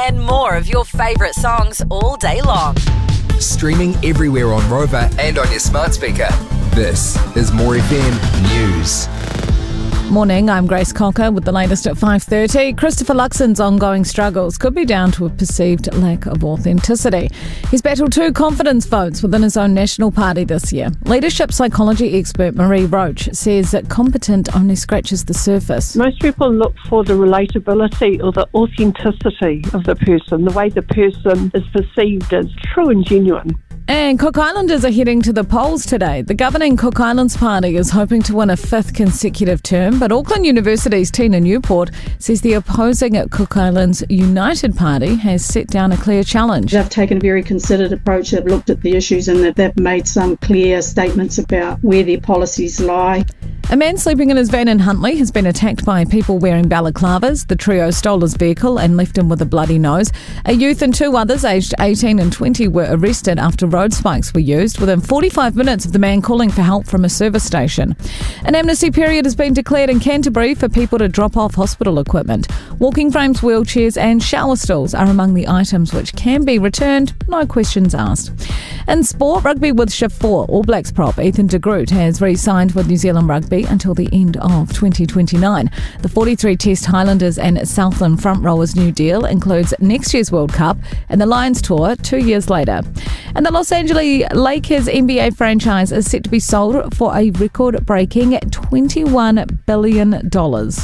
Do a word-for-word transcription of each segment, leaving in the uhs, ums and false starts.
and more of your favourite songs all day long. Streaming everywhere on Rover and on your smart speaker. This is More F M News. Morning, I'm Grace Cocker with the latest at five thirty. Christopher Luxon's ongoing struggles could be down to a perceived lack of authenticity. He's battled two confidence votes within his own National Party this year. Leadership psychology expert Marie Roach says that competent only scratches the surface. Most people look for the relatability or the authenticity of the person, the way the person is perceived as true and genuine. And Cook Islanders are heading to the polls today. The governing Cook Islands Party is hoping to win a fifth consecutive term, but Auckland University's Tina Newport says the opposing Cook Islands United Party has set down a clear challenge. They've taken a very considered approach. They've looked at the issues and they've made some clear statements about where their policies lie. A man sleeping in his van in Huntly has been attacked by people wearing balaclavas. The trio stole his vehicle and left him with a bloody nose. A youth and two others aged eighteen and twenty were arrested after road spikes were used within forty-five minutes of the man calling for help from a service station. An amnesty period has been declared in Canterbury for people to drop off hospital equipment. Walking frames, wheelchairs and shower stalls are among the items which can be returned, no questions asked. In sport, rugby with Shift four, All Blacks prop Ethan de Groot has re-signed with New Zealand Rugby until the end of twenty twenty-nine. The forty-three Test Highlanders and Southland front rowers' new deal includes next year's World Cup and the Lions tour two years later. And the Los Angeles Lakers N B A franchise is set to be sold for a record-breaking twenty-one billion dollars.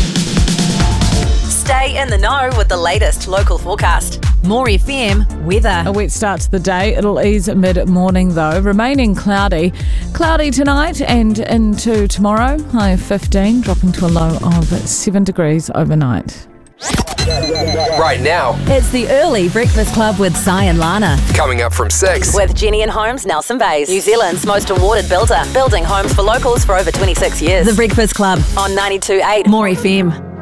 Stay in the know with the latest local forecast. More F M weather. A wet start to the day. It'll ease mid-morning though, remaining cloudy. Cloudy tonight and into tomorrow. High of fifteen, dropping to a low of seven degrees overnight. Right now, It's the Early Breakfast Club with Si and Lana. coming up from six. With Jenny and Homes, Nelson Bays, New Zealand's most awarded builder, building homes for locals for over twenty-six years. The Breakfast Club on ninety-two point eight More F M.